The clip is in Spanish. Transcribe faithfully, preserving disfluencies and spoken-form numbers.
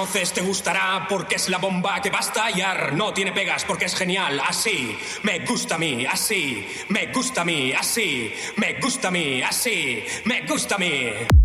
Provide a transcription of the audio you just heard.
conoces te gustará porque es la bomba que va a estallar. No tiene pegas porque es genial, así me gusta a mí, así me gusta a mí, así me gusta a mí, así me gusta a mí.